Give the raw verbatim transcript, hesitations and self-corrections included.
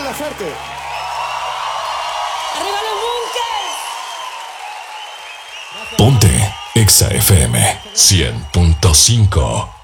Denle fuerte. ¡Arriba los bunkers! Ponte Exa F M cien punto cinco.